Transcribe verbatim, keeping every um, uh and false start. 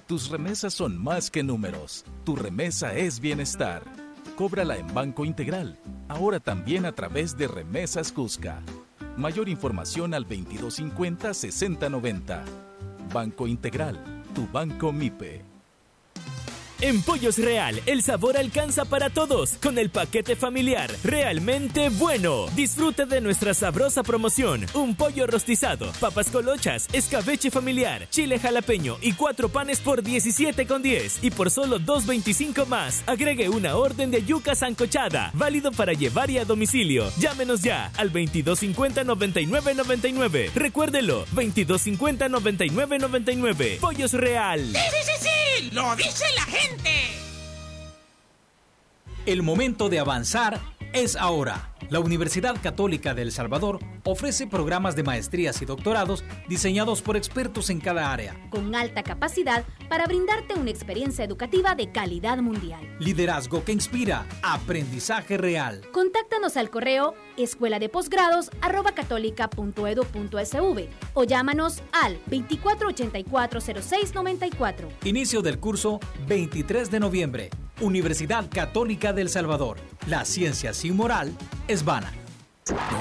Tus remesas son más que números. Tu remesa es bienestar. Cóbrala en Banco Integral. Ahora también a través de Remesas Cusca. Mayor información al veintidós cincuenta, sesenta noventa. Banco Integral, tu banco MIPE. En Pollos Real, el sabor alcanza para todos con el paquete familiar realmente bueno. Disfrute de nuestra sabrosa promoción: un pollo rostizado, papas colochas, escabeche familiar, chile jalapeño y cuatro panes por diecisiete con diez. Y por solo dos veinticinco más, agregue una orden de yuca sancochada, válido para llevar y a domicilio. Llámenos ya al veintidós cincuenta, noventa y nueve noventa y nueve. Recuérdelo, veintidós cincuenta, noventa y nueve noventa y nueve. Pollos Real. ¡Sí, sí, sí, sí! ¡Lo dice la gente! El momento de avanzar es ahora. La Universidad Católica de El Salvador ofrece programas de maestrías y doctorados diseñados por expertos en cada área, con alta capacidad para brindarte una experiencia educativa de calidad mundial. Liderazgo que inspira, aprendizaje real. Contáctanos al correo escuela de posgrados arroba católica punto edu punto es ve o llámanos al veinticuatro ochenta y cuatro cero seis noventa y cuatro. Inicio del curso veintitrés de noviembre. Universidad Católica de El Salvador. La ciencia sin moral es vana.